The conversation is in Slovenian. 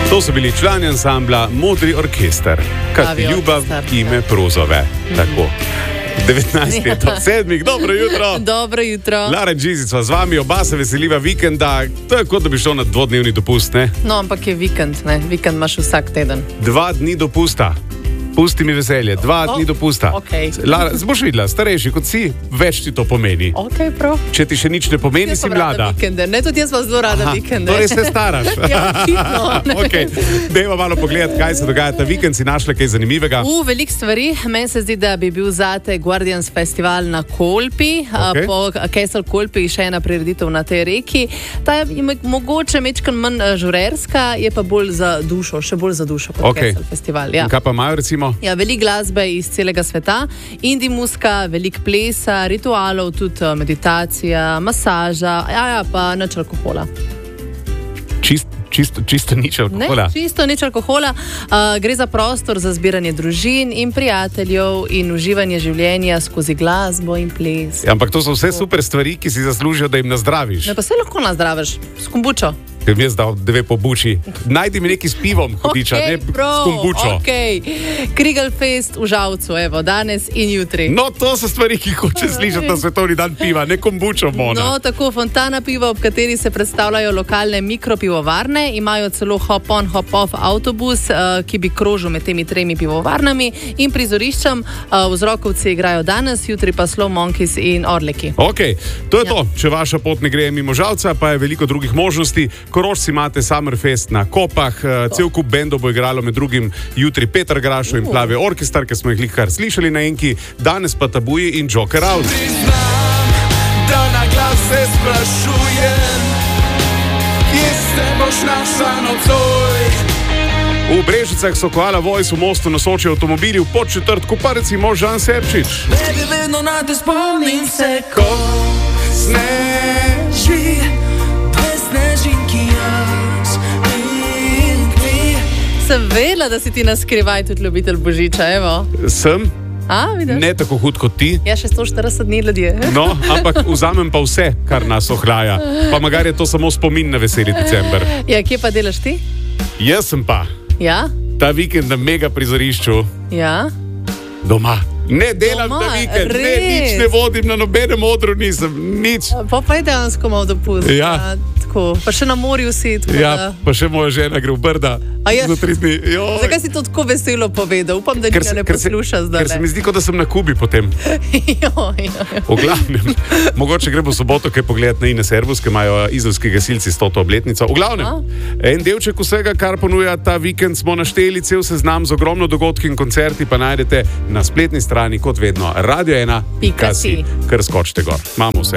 To so bili člani ansambla Modri orkester, kak ljubav ime prozove. Tako. 19 let od 7. Dobro jutro. Dobro jutro. Lara in Džizi sva z vami, oba se veseliva vikenda. To je kot da bi šel na dvodnevni dopust, ne? No, ampak je vikend, ne? Vikend imaš vsak teden. 2 dni dopusta. Pusti mi veselje, 2 dni dopusta. Okay. Lara, boš videla, starejši kot si, več ti to pomeni. Okay, prav. Če ti še nič ne pomeni, si mlada. Ne, tudi jaz pa zelo rada vikende. Torej se staraš. Ja, očitno. Okay. Dajmo malo pogledati, kaj se dogaja ta vikend. Si našla kaj zanimivega? Veliko stvari. Meni se zdi, da bi bil zate Guardians festival na Kolpi. Okay. Po Kesel Kolpi še ena prireditev na tej reki. Ta je mogoče mečkan manj žurerska, je pa bolj za dušo, še bolj za dušo kot Kesel festival. Ja. In kaj pa imajo recimo? Ja, veliko glasbe iz celega sveta, indie muzika, veliko plesa, ritualov, tudi meditacija, masaža, pa nič alkohola. Čisto nič alkohola? Ne, čisto nič alkohola. Gre za prostor za zbiranje družin in prijateljev in uživanje življenja skozi glasbo in ples. Ja, ampak to so vse super stvari, ki si zaslužijo, da jim nazdraviš. Ne, pa se lahko nazdraviš s kombučo. Ker mi je zdal 2 po buči. Najdi mi nekaj s pivom, hudiča, ne s kombučo. Krigelfest v Žalcu, evo, danes in jutri. No, to so stvari, ki hoče slišati na svetovni dan piva, ne kombučo, Mona. No, tako, fontana piva, ob kateri se predstavljajo lokalne mikropivovarne, imajo celo hop-on, hop-off avtobus, ki bi krožil med temi 3 pivovarnami in prizoriščem. Vzrokovci igrajo danes, jutri pa Slow Monkeys in Orleki. Ok, to je to. Če vaša pot ne gre mimo Žalca, pa je veliko drugih možnosti. Korošci imate Summerfest na Kopah, cel kup bendov bo igralo, med drugim jutri Petar Grašo in Plavi orkester, ki smo jih kar slišali na enki, danes pa Tabuji in Joker Out. Priznam, da na glas se sprašujem, kje se boš našla nocoj. V Brežicah so Koala Voice v mostu nosoči avtomobili, v Podčetrtku pa recimo Žan Serčič. Baby, vedno na te spomnim se, ko sneži. Sem vedela, da si ti naskrivaj tudi ljubitelj Božiča, evo. Sem? Vidiš? Ne tako hud kot ti. Ja, še 140 dni ljudje. No, ampak vzamem pa vse, kar nas ohlaja. Pa magar je to samo spomin na veseli december. Ja, kje pa delaš ti? Jaz sem pa. Ja? Ta vikend na mega prizorišču. Ja? Doma. Ne delam ta vikend, ne, nič ne vodim, na nobenem odru nisem, nič. Pa je dejansko malo dopust. Ja. Tako, pa še na morju si. Ja, pa še moja žena gre v Brda. Za 3 dni. Zakaj si to tako veselo povedal? Upam, da nikaj ne posluša zdaj. Ker se mi zdi, kot da sem na Kubi potem. V glavnem, mogoče gremo v soboto kaj pogledati na Ines Servus, ki imajo izolski gasilci 100. obletnico. V glavnem, en delček vsega, kar ponuja ta vikend, smo našteli cel seznam z ogromno dogodki in koncerti, pa najdete na spletni strani, kot vedno, radio1.si. Kar skočite gor. Imamo vse.